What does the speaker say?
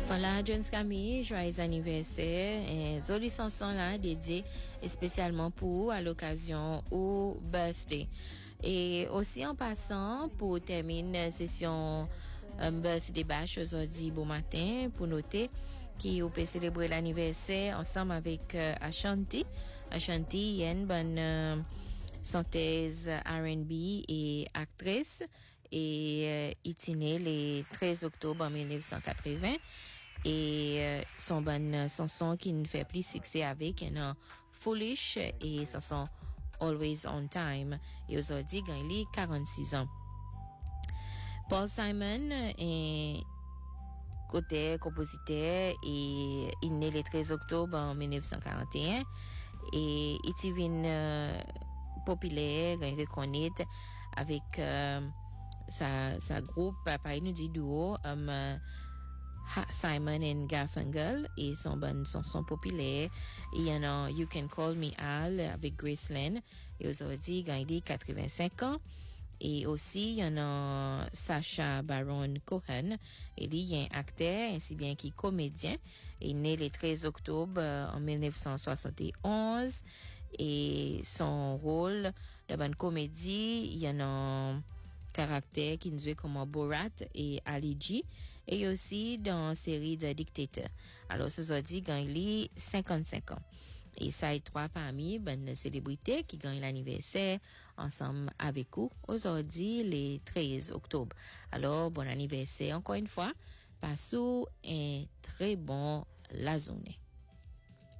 Voilà, Jones Camille, joyeux anniversaire. Et Zoli Sanson là, dédié spécialement pour à l'occasion au birthday. Et aussi en passant, pour terminer la session birthday bash aujourd'hui bon matin, pour noter qui peut célébrer l'anniversaire ensemble avec Ashanti. Ashanti, il y a une bonne chanteuse R&B et actrice. Et il est né le 13 octobre 1980. Et son bonne chanson qui nous fait plus succès avec un Foolish et chanson Always on Time. Et aujourd'hui, il a 46 ans. Paul Simon est côté compositeur et il est né le 13 octobre 1941 et il est populaire, il reconnaît avec sa groupe, par nous dit duo, Simon and Garfunkel et son populaire. Il y en a You Can Call Me Al avec Graceland et aujourd'hui il a 85 ans. Et aussi il y en a Sacha Baron Cohen et il est un acteur ainsi bien qu'il comédien. Il est né le 13 octobre en 1971 et son rôle de bonne comédie il y en a caractère qui nous jouait comme Borat et Ali G et aussi dans la série de Dictator. Alors, ce aujourd'hui, il a 55 ans. Et ça est trois parmi bonnes célébrités qui gagnent l'anniversaire ensemble avec vous aujourd'hui, le 13 octobre. Alors, bon anniversaire encore une fois. Passez un très bon la journée.